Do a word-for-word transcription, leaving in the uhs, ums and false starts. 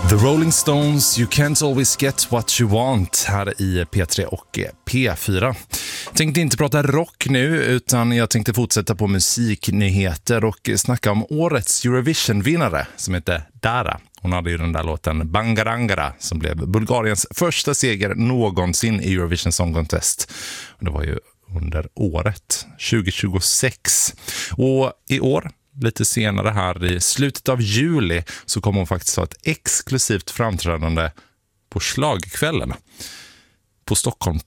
The Rolling Stones, You Can't Always Get What You Want här i P tre och P fyra. Jag tänkte inte prata rock nu utan jag tänkte fortsätta på musiknyheter och snacka om årets Eurovision-vinnare som heter Dara. Hon hade ju den där låten Bangarangara som blev Bulgariens första seger någonsin i Eurovision Song Contest. Och det var ju under året tjugo tjugosex. Och i år, lite senare här i slutet av juli, så kommer hon faktiskt ha ett exklusivt framträdande på slagkvällen på Stockholm